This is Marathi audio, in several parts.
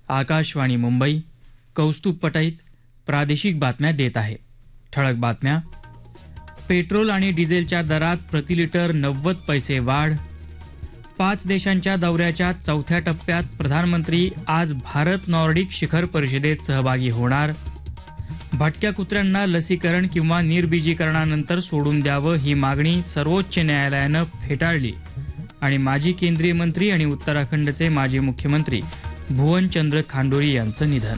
आकाशवाणी मुंबई, कौस्तुभ पटाईत प्रादेशिक बातम्या देत आहे. ठळक बातम्या. पेट्रोल आणि डिझेलच्या दरात प्रति लिटर 90 पैसे वाढ. 5 देशांच्या दौऱ्याच्या चौथ्या टप्प्यात प्रधानमंत्री आज भारत नॉर्डिक शिखर परिषदेत सहभागी होणार. भटक्या कुत्र्यांना लसीकरण किंवा निर्बीजीकरणानंतर सोडून द्यावं ही मागणी सर्वोच्च न्यायालयानं फेटाळली. आणि माजी केंद्रीय मंत्री आणि उत्तराखंडचे माजी मुख्यमंत्री भुवनचंद्र खांडोरी यांचं निधन.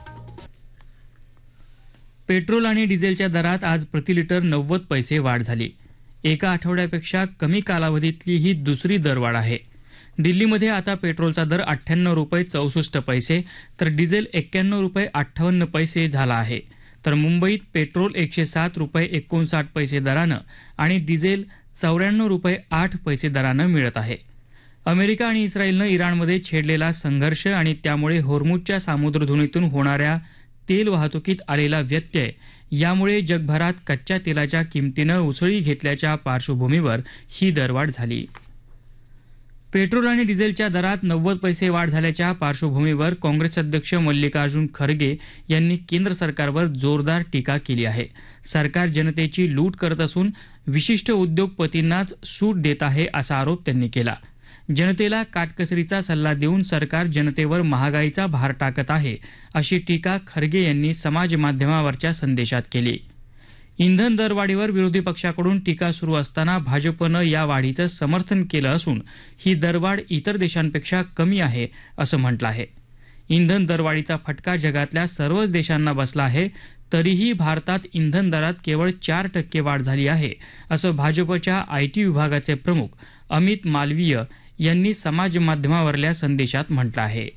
पेट्रोल आणि डिझेलच्या दरात आज प्रति लिटर 90 पैसे वाढ झाली. एका आठवड्यापेक्षा कमी कालावधीतली ही दुसरी दरवाढ आहे. दिल्लीमध्ये आता पेट्रोलचा दर 98 रुपये 64 पैसे तर डिझेल 91 रुपये 58 पैसे झाला आहे. तर मुंबईत पेट्रोल 107 रुपये 59 पैसे दरानं आणि डिझेल 94 रुपये 8 पैसे दरानं मिळत आहे. अमेरिका आणि इस्रायलनं इराणमध्ये छेडलेला संघर्ष आणि त्यामुळे होर्मुझच्या सामुद्रधुनीतून होणाऱ्या तेल वाहतुकीत आलेला व्यत्यय यामुळे जगभरात कच्च्या तेलाच्या किमतीनं उसळी घेतल्याच्या पार्श्वभूमीवर ही दरवाढ झाली. पेट्रोल आणि डिझेलच्या दरात 90 पैसे वाढ झाल्याच्या पार्श्वभूमीवर काँग्रेस अध्यक्ष मल्लिकार्जुन खरगे यांनी केंद्र सरकारवर जोरदार टीका केली आहे. सरकार जनतेची लूट करत असून विशिष्ट उद्योगपतींनाच सूट देत आहे असा आरोप त्यांनी केला. जनतेला काटकसरीचा सल्ला देऊन सरकार जनतेवर महागाईचा भार टाकत आहे अशी टीका खरगे यांनी समाज माध्यमावरच्या संदेशात केली. इंधन दरवाढीवर विरोधी पक्षाकडून टीका सुरू असताना भाजपनं या वाढीचं समर्थन केलं असून ही दरवाढ इतर देशांपेक्षा कमी आहे असं म्हटलं आहे. इंधन दरवाढीचा फटका जगातल्या सर्वच देशांना बसला आहे. तरीही भारतात इंधन दरात केवळ 4% वाढ झाली आहे असं भाजपच्या IT विभागाचे प्रमुख अमित मालवीय यांनी समाज माध्यमावरल्या संदेशात म्हटलं आहे.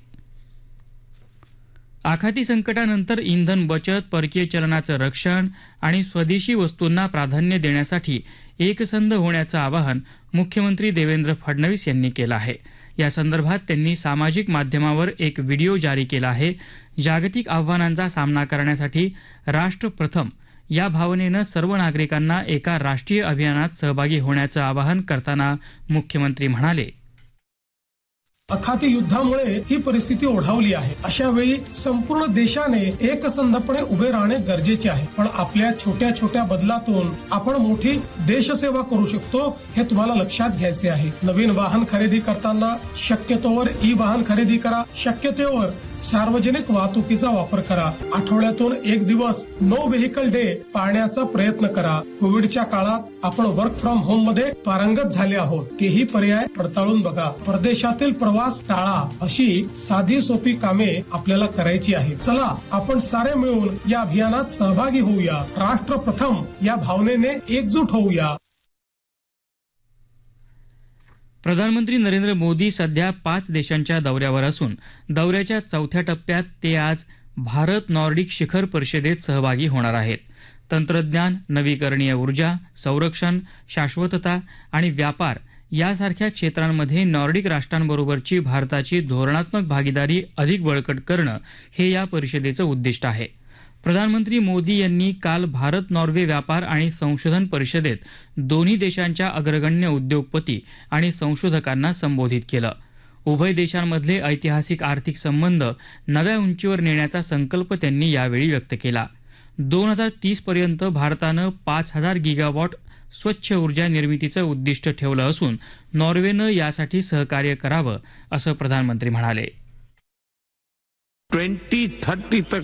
आखाती संकटानंतर इंधन बचत, परकीय चलनाचं रक्षण आणि स्वदेशी वस्तूंना प्राधान्य देण्यासाठी एकसंध होण्याचं आवाहन मुख्यमंत्री देवेंद्र फडणवीस यांनी केलं आहे. या संदर्भात त्यांनी सामाजिक माध्यमावर एक व्हिडिओ जारी केला आहे. जागतिक आव्हानांचा सामना करण्यासाठी राष्ट्र प्रथम या भावनेनं सर्व नागरिकांना एका राष्ट्रीय अभियानात सहभागी होण्याचं आवाहन करताना मुख्यमंत्री म्हणाले, अखाती युद्धामुळे ही परिस्थिती ओढावली आहे. अशा वेळी संपूर्ण देशाने एकसंधपणे उभे राहणे गरजेचे आहे. पण आपल्या छोट्या छोट्या बदलातून आपण मोठी देशसेवा करू शकतो हे तुम्हाला लक्षात घ्यायचे आहे. नवीन वाहन खरेदी करताना शक्यतोवर वाहन खरेदी करा. शक्यतोवर सार्वजनिक वाहतुकीचा वापर करा. आठवड्यातून एक दिवस नो व्हेकल डे पाळण्याचा प्रयत्न करा. कोविडच्या काळात आपण वर्क फ्रॉम होम मध्ये पारंगत झाले आहोत. तेही पर्याय पडताळून बघा. परदेशातील प्रवास टाळा. अशी साधी सोपी कामे आपल्याला करायची आहे. चला आपण सारे मिळून या अभियानात सहभागी होऊया. राष्ट्र प्रथम या भावनेने एकजूट होऊया. प्रधानमंत्री नरेंद्र मोदी सध्या 5 देशांच्या दौऱ्यावर असून दौऱ्याच्या चौथ्या टप्प्यात ते आज भारत नॉर्डिक शिखर परिषदेत सहभागी होणार आहेत. तंत्रज्ञान, नवीकरणीय ऊर्जा, संरक्षण, शाश्वतता आणि व्यापार यासारख्या क्षेत्रांमध्ये नॉर्डिक राष्ट्रांबरोबरची भारताची धोरणात्मक भागीदारी अधिक बळकट करणं हे या परिषदेचं उद्दिष्ट आहे. प्रधानमंत्री मोदी यांनी काल भारत नॉर्वे व्यापार आणि संशोधन परिषदेत दोन्ही देशांच्या अग्रगण्य उद्योगपती आणि संशोधकांना संबोधित केलं. उभय देशांमधले ऐतिहासिक आर्थिक संबंध नव्या उंचीवर नेण्याचा संकल्प त्यांनी यावेळी व्यक्त केला. 2030 पर्यंत भारतानं 5000 गिगावॉट स्वच्छ ऊर्जा निर्मितीचं उद्दिष्ट ठेवलं असून नॉर्वेनं यासाठी सहकार्य करावं असं प्रधानमंत्री म्हणाले. 2030 तक